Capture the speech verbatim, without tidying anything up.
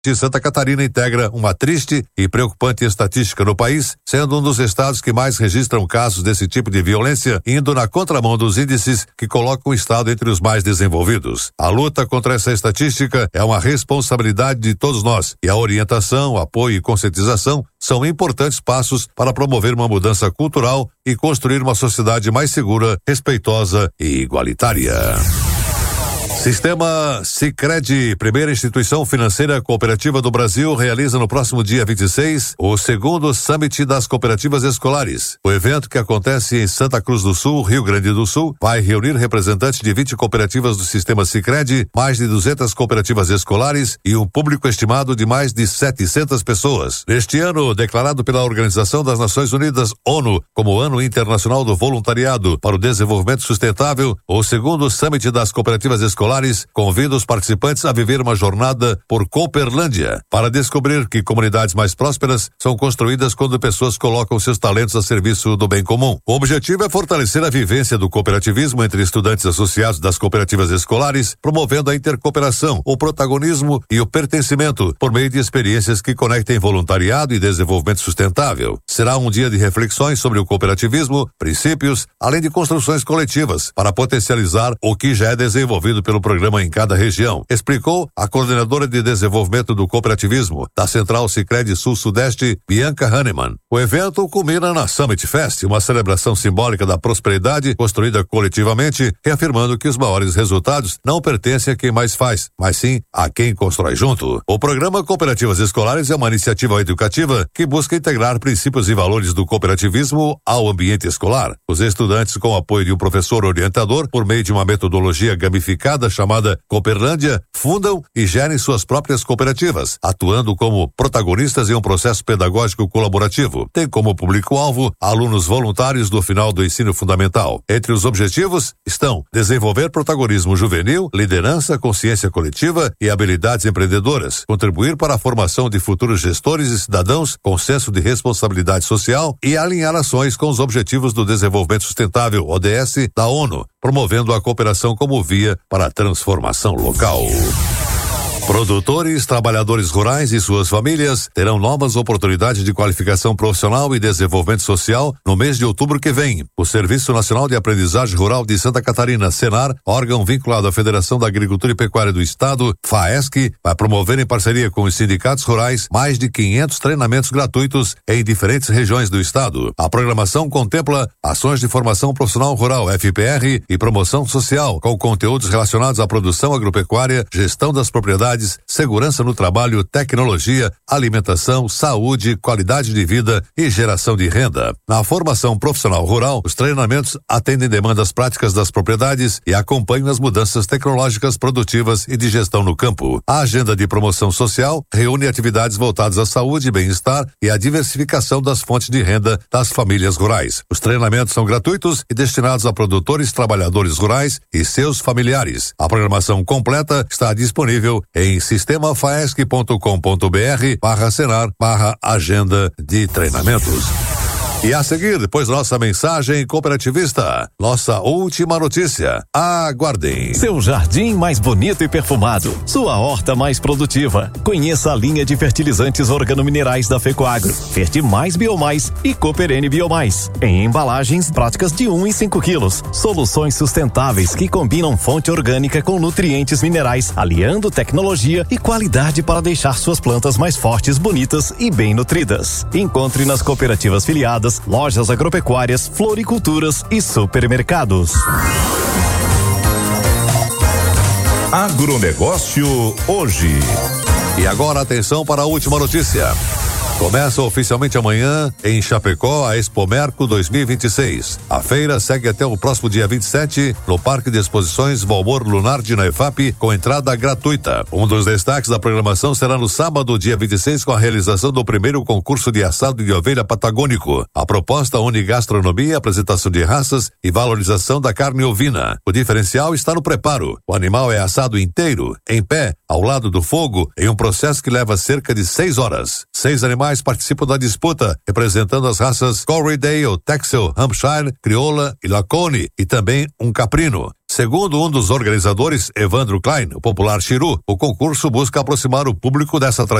Santa Catarina integra uma triste e preocupante estatística no país, sendo um dos estados que mais registram casos desse tipo de violência, indo na contramão dos índices que colocam o estado entre os mais desenvolvidos. A luta contra essa estatística é uma responsabilidade de todos nós, e a orientação, apoio e conscientização são importantes passos para promover uma mudança cultural e construir uma sociedade mais segura, respeitosa e igualitária. Sistema Sicredi, primeira instituição financeira cooperativa do Brasil, realiza no próximo dia vinte e seis o segundo Summit das Cooperativas Escolares. O evento, que acontece em Santa Cruz do Sul, Rio Grande do Sul, vai reunir representantes de vinte cooperativas do Sistema Sicredi, mais de duzentas cooperativas escolares e um público estimado de mais de setecentas pessoas. Neste ano, declarado pela Organização das Nações Unidas, ONU, como Ano Internacional do Voluntariado para o Desenvolvimento Sustentável, o segundo Summit das Cooperativas Escolares convida os participantes a viver uma jornada por Cooperlândia para descobrir que comunidades mais prósperas são construídas quando pessoas colocam seus talentos a serviço do bem comum. O objetivo é fortalecer a vivência do cooperativismo entre estudantes associados das cooperativas escolares, promovendo a intercooperação, o protagonismo e o pertencimento por meio de experiências que conectem voluntariado e desenvolvimento sustentável. Será um dia de reflexões sobre o cooperativismo, princípios, além de construções coletivas para potencializar o que já é desenvolvido pelo programa em cada região, explicou a coordenadora de desenvolvimento do cooperativismo da Central Sicredi Sul-Sudeste, Bianca Hahnemann. O evento culmina na Summit Fest, uma celebração simbólica da prosperidade construída coletivamente, reafirmando que os maiores resultados não pertencem a quem mais faz, mas sim a quem constrói junto. O programa Cooperativas Escolares é uma iniciativa educativa que busca integrar princípios e valores do cooperativismo ao ambiente escolar. Os estudantes, com o apoio de um professor orientador, por meio de uma metodologia gamificada chamada Cooperlândia, fundam e gerem suas próprias cooperativas, atuando como protagonistas em um processo pedagógico colaborativo. Tem como público-alvo alunos voluntários do final do ensino fundamental. Entre os objetivos estão desenvolver protagonismo juvenil, liderança, consciência coletiva e habilidades empreendedoras, contribuir para a formação de futuros gestores e cidadãos com senso de responsabilidade social e alinhar ações com os Objetivos do Desenvolvimento Sustentável, O D S, da ONU, promovendo a cooperação como via para a transformação local. Produtores, trabalhadores rurais e suas famílias terão novas oportunidades de qualificação profissional e desenvolvimento social no mês de outubro que vem. O Serviço Nacional de Aprendizagem Rural de Santa Catarina, Senar, órgão vinculado à Federação da Agricultura e Pecuária do Estado, FAESC, vai promover em parceria com os sindicatos rurais mais de quinhentos treinamentos gratuitos em diferentes regiões do estado. A programação contempla ações de formação profissional rural, F P R, e promoção social, com conteúdos relacionados à produção agropecuária, gestão das propriedades, segurança no trabalho, tecnologia, alimentação, saúde, qualidade de vida e geração de renda. Na formação profissional rural, os treinamentos atendem demandas práticas das propriedades e acompanham as mudanças tecnológicas, produtivas e de gestão no campo. A agenda de promoção social reúne atividades voltadas à saúde, bem-estar e à diversificação das fontes de renda das famílias rurais. Os treinamentos são gratuitos e destinados a produtores, trabalhadores rurais e seus familiares. A programação completa está disponível em sistema faesc ponto com ponto br barra Senar barra agenda de treinamentos. E a seguir, depois da nossa mensagem cooperativista, nossa última notícia. Aguardem. Seu jardim mais bonito e perfumado, sua horta mais produtiva. Conheça a linha de fertilizantes organominerais da Fecoagro, Fertimais Biomais e Cooperene Biomais. Em embalagens práticas de um e cinco quilos. Soluções sustentáveis que combinam fonte orgânica com nutrientes minerais, aliando tecnologia e qualidade para deixar suas plantas mais fortes, bonitas e bem nutridas. Encontre nas cooperativas filiadas, lojas agropecuárias, floriculturas e supermercados. Agronegócio hoje. E agora atenção para a última notícia. Começa oficialmente amanhã em Chapecó a Expomerco dois mil e vinte e seis. A feira segue até o próximo dia vinte e sete no Parque de Exposições Valmor Lunardi na EFAP, com entrada gratuita. Um dos destaques da programação será no sábado, dia vinte e seis, com a realização do primeiro concurso de assado de ovelha patagônico. A proposta une gastronomia, apresentação de raças e valorização da carne ovina. O diferencial está no preparo. O animal é assado inteiro, em pé, ao lado do fogo, em um processo que leva cerca de seis horas. Seis animais participam da disputa, representando as raças Corriedale, Texel, Hampshire, Crioula e Lacone, e também um caprino. Segundo um dos organizadores, Evandro Klein, o popular Chiru, o concurso busca aproximar o público dessa tradição